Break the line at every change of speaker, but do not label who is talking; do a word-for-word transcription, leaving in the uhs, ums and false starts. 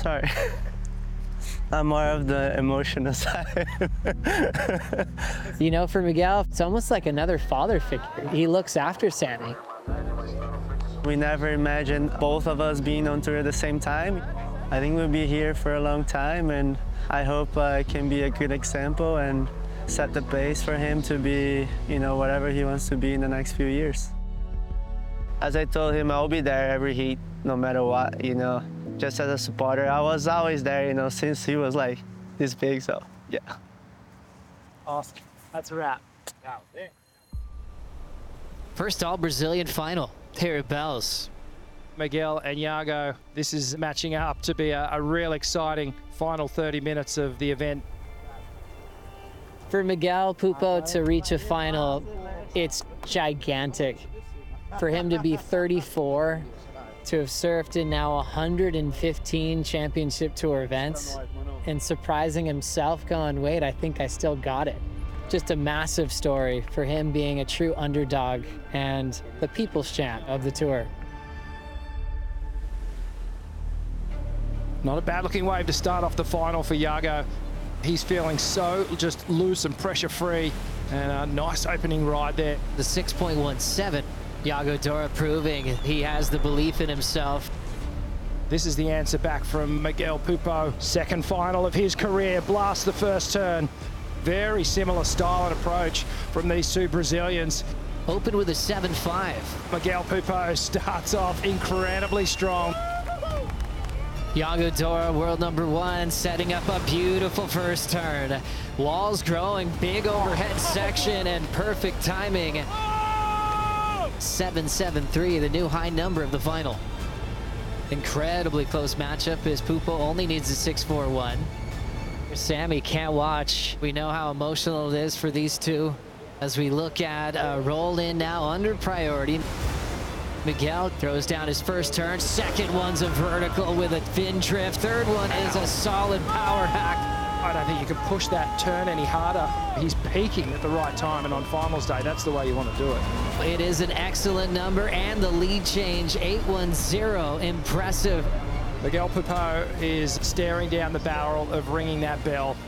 Sorry. I'm more of the emotional side.
You know, for Miguel, it's almost like another father figure. He looks after Sammy.
We never imagined both of us being on tour at the same time. I think we'll be here for a long time, and I hope I can be a good example and set the pace for him to be, you know, whatever he wants to be in the next few years. As I told him, I'll be there every heat, no matter what, you know. Just as a supporter, I was always there, you know, since he was like this big, so yeah.
Awesome. That's a wrap.
First all Brazilian final here at Bells.
Miguel and Iago, this is matching up to be a, a real exciting final thirty minutes of the event.
For Miguel Pupo to reach a final, it's gigantic. For him to be thirty-four, to have surfed in now one hundred fifteen championship tour events, and surprising himself going, wait, I think I still got it. Just a massive story for him being a true underdog and the people's champ of the tour.
Not a bad looking wave to start off the final for Iago. He's feeling so just loose and pressure free, and a nice opening ride there.
The six point one seven. Iago Dora proving he has the belief in himself.
This is the answer back from Miguel Pupo. Second final of his career, blast the first turn. Very similar style and approach from these two Brazilians.
Open with a seven five.
Miguel Pupo starts off incredibly strong.
Iago Dora, world number one, setting up a beautiful first turn. Walls growing, big overhead section, and perfect timing. seven seven three, the new high number of the final. Incredibly close matchup as Pupo only needs a six four one. Sammy can't watch. We know how emotional it is for these two. As we look at a roll in now under priority. Miguel throws down his first turn. Second one's a vertical with a fin drift. Third one is a solid power hack.
I don't think you can push that turn any harder. He's peaking at the right time, and on finals day, that's the way you want to do it.
It is an excellent number, and the lead change, eight one zero, impressive.
Miguel Pupo is staring down the barrel of ringing that bell.